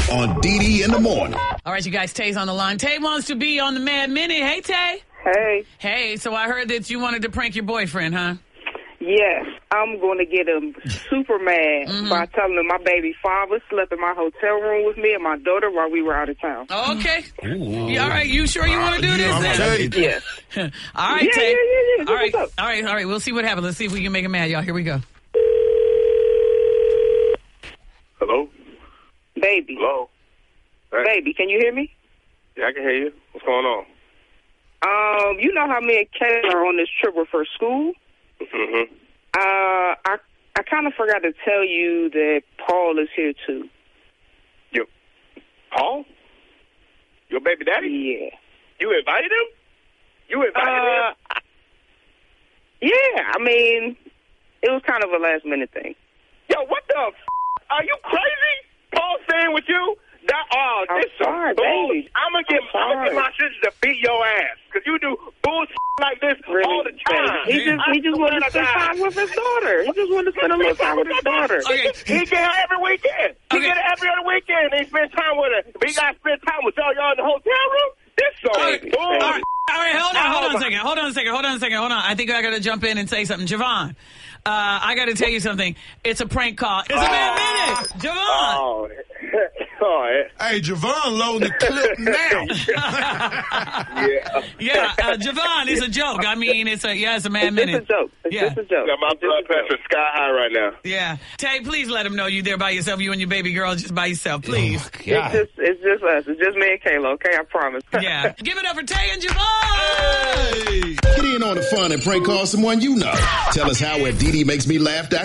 on DD in the morning. All right, you guys, Tay's on the line. Tay wants to be on the Mad Minute. Hey, Tay. Hey. Hey, so I heard that you wanted to prank your boyfriend, huh? Yes, I'm going to get him super mad by telling him my baby father slept in my hotel room with me and my daughter while we were out of town. Okay. Yeah, all right, you sure you want to do this then? Yes. All right, Tay. Yeah. All right. We'll see what happens. Let's see if we can make him mad, y'all. Here we go. Hello? Baby. Hello? Hey. Baby, can you hear me? Yeah, I can hear you. What's going on? You know how me and Kay are on this trip for school? Mm-hmm. I kind of forgot to tell you that Paul is here too. Paul? Your baby daddy? Yeah. You invited him? You invited him? Yeah, I mean, it was kind of a last minute thing. Yo, what the Are you crazy? Paul staying with you? I'm This sorry, bull. baby. I'm gonna get my sister to beat your ass. Because you do bullshit like this all the time. He just wanted to spend time with his daughter. He just wanted to spend a little time with his daughter. Okay. He get her every weekend. He get her every other weekend. He spend time with her. But he got to spend time with y'all in the hotel room? This so bull. All right, hold on a second. I think I got to jump in and say something. Javon, I got to tell you something. It's a prank call. It's a Mad Minute. Javon. Hey, Javon loading the clip now. Javon, it's a joke. I mean, it's a Mad Minute. It's a joke. It's just a joke. My blood pressure sky high right now. Yeah. Tay, please let him know you there by yourself. You and your baby girl just by yourself, please. Oh, It's just us. It's just me and Kayla, okay? I promise. Yeah. Give it up for Tay and Javon. Get in on the fun and prank call someone you know. Tell us how at DD Makes Me Laugh.